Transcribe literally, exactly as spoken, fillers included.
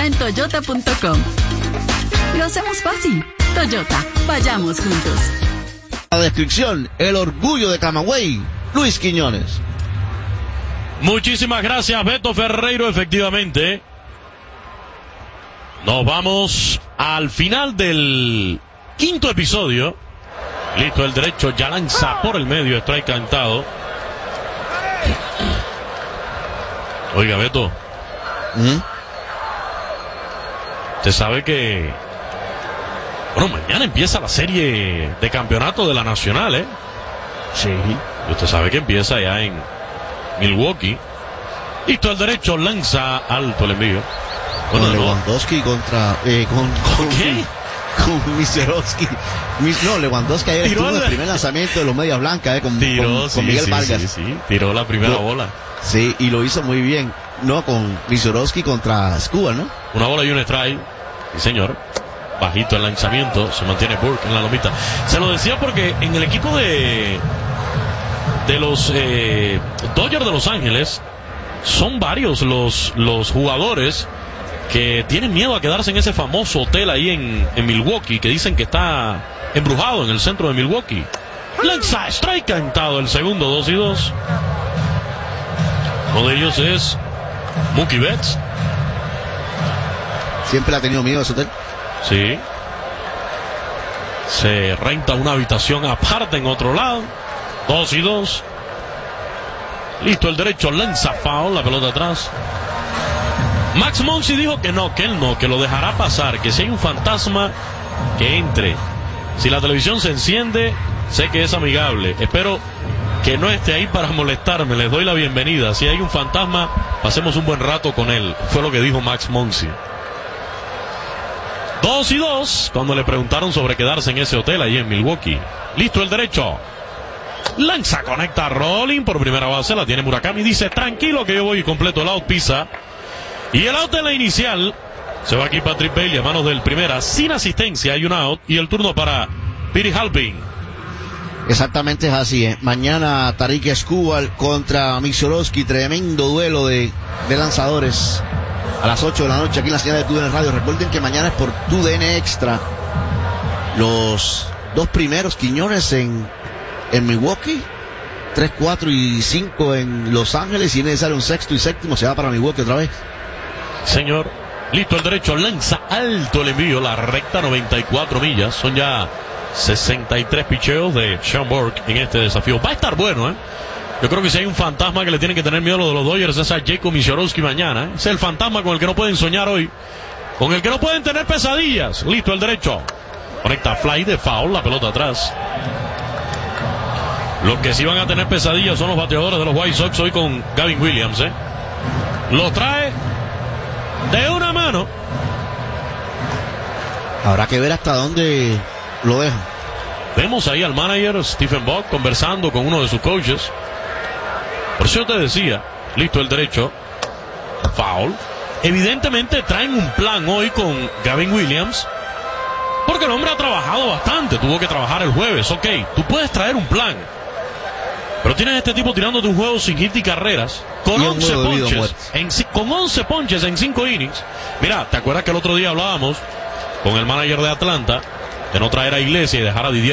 está en toyota punto com. Lo hacemos fácil. Toyota, vayamos juntos. La descripción, el orgullo de Camagüey, Luis Quiñones. Muchísimas gracias, Beto Ferreiro. Efectivamente, nos vamos al final del quinto episodio. Listo, el derecho ya lanza por el medio, strike cantado. Oiga, Beto, ¿Mm? usted sabe que, bueno, mañana empieza la serie de campeonato de la Nacional, ¿eh? Sí. Y usted sabe que empieza ya en Milwaukee. Listo, el derecho lanza alto el envío. Bueno, con no. Lewandowski contra... Eh, con, con, ¿Qué? Con Miserovsky. Mis, no, Lewandowski ayer Tiró estuvo en el- el primer lanzamiento de los Medias Blancas, eh, con, Tiró, con, sí, con Miguel sí, Vargas. sí, sí, tiró la primera Lo- bola. Sí, y lo hizo muy bien. No, con Miserovsky contra Scuba, ¿no? Una bola y un strike. Sí, señor. Bajito el lanzamiento. Se mantiene Burke en la lomita. Se lo decía porque en el equipo de de los eh, Dodgers de Los Ángeles son varios los, los jugadores que tienen miedo a quedarse en ese famoso hotel ahí en, en Milwaukee, que dicen que está embrujado en el centro de Milwaukee. Lanza strike cantado el segundo, dos y dos. Uno de ellos es Mookie Betts. Siempre le ha tenido miedo a ese hotel. Sí. Se renta una habitación aparte en otro lado. Dos y dos. Listo, el derecho lanza foul, la pelota atrás. Max Muncy dijo que no, que él no, que lo dejará pasar, que si hay un fantasma, que entre. Si la televisión se enciende, sé que es amigable. Espero que no esté ahí para molestarme. Les doy la bienvenida. Si hay un fantasma, pasemos un buen rato con él. Fue lo que dijo Max Muncy. Dos y dos, cuando le preguntaron sobre quedarse en ese hotel ahí en Milwaukee. Listo, el derecho. Lanza, conecta a Rolling por primera base, la tiene Murakami. Dice, tranquilo que yo voy completo el out, pisa. Y el out en la inicial. Se va aquí Patrick Bailey a manos del primera, sin asistencia, hay un out. Y el turno para Piri Halpin. Exactamente es así, ¿eh? Mañana Tariq Escobar contra Miserovsky, tremendo duelo de, de lanzadores. A las ocho de la noche aquí en la señal de T U D N Radio. Recuerden que mañana es por T U D N Extra. Los dos primeros, Quiñones en, en Milwaukee, tres, cuatro y cinco en Los Ángeles, y es necesario un sexto y séptimo, se va para Milwaukee otra vez. Señor, listo el derecho, lanza alto el envío, la recta noventa y cuatro millas, son ya sesenta y tres picheos de Sean Burke en este desafío. Va a estar bueno, ¿eh? Yo creo que si hay un fantasma que le tienen que tener miedo a los de los Dodgers es a Jacob Miserovsky mañana, ¿eh? Es el fantasma con el que no pueden soñar hoy, con el que no pueden tener pesadillas. Listo el derecho, conecta fly de foul, la pelota atrás. Los que sí van a tener pesadillas son los bateadores de los White Sox hoy con Gavin Williams, ¿eh? Lo trae de una mano. Habrá que ver hasta dónde lo dejan. Vemos ahí al manager Stephen Buck conversando con uno de sus coaches. Por eso yo te decía, listo el derecho, foul. Evidentemente traen un plan hoy con Gavin Williams, porque el hombre ha trabajado bastante, tuvo que trabajar el jueves. Ok, tú puedes traer un plan, pero tienes a este tipo tirándote un juego sin hit y carreras, con Y un once juego de vida o ponches, muerte. en, ci- con once ponches en cinco innings. Mira, ¿te acuerdas que el otro día hablábamos con el manager de Atlanta de no traer a Iglesias y dejar a Didier